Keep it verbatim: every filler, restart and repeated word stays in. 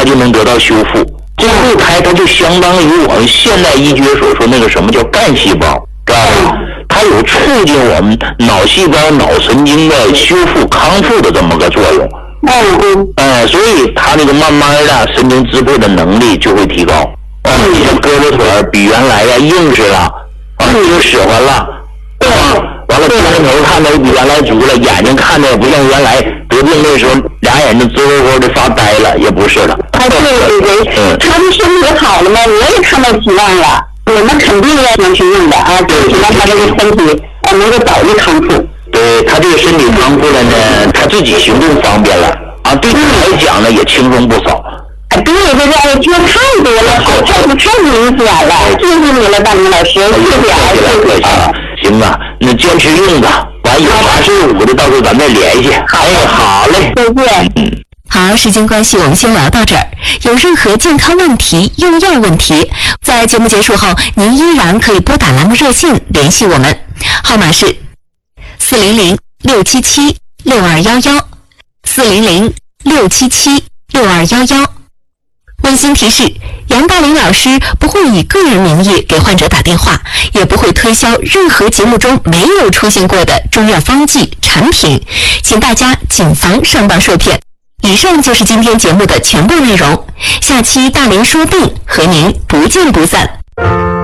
就能得到修复。这胚胎它就相当于我们现代医学所说那个什么叫干细胞，知道吧？它有促进我们脑细胞、脑神经的修复康复的这么个作用。 嗯嗯。 呃，所以它那个慢慢的神经支配的能力就会提高。啊，你像胳膊腿比原来呀硬实了，啊，有使唤了，啊，完了镜头看的比原来足了，眼睛看的也不像原来得病那时候俩眼睛直勾勾的发呆了，也不是了。 啊，对对对，嗯，他的身体好了吗？我也看到希望了。我们肯定要能去用的啊，最起码他这个身体啊能够早日康复。 对，他这个身体康复了呢，他自己行动方便了啊，对他来讲呢也轻松不少。 啊，对对对，我听太多了，好太太明显了，谢谢你了，大明老师，谢谢啊， 谢谢啊，行啊，那坚持用吧，完有啥事五的，到时候咱再联系。哎，好嘞， 再见。 嗯。好，时间关系，我们先聊到这儿。有任何健康问题、用药问题，在节目结束后，您依然可以拨打栏目热线联系我们，号码是四零零六七七六二幺幺，四零零六七七六二幺幺。温馨提示：杨大林老师不会以个人名义给患者打电话，也不会推销任何节目中没有出现过的中药方剂产品，请大家谨防上当受骗。以上就是今天节目的全部内容，下期大林说病和您不见不散。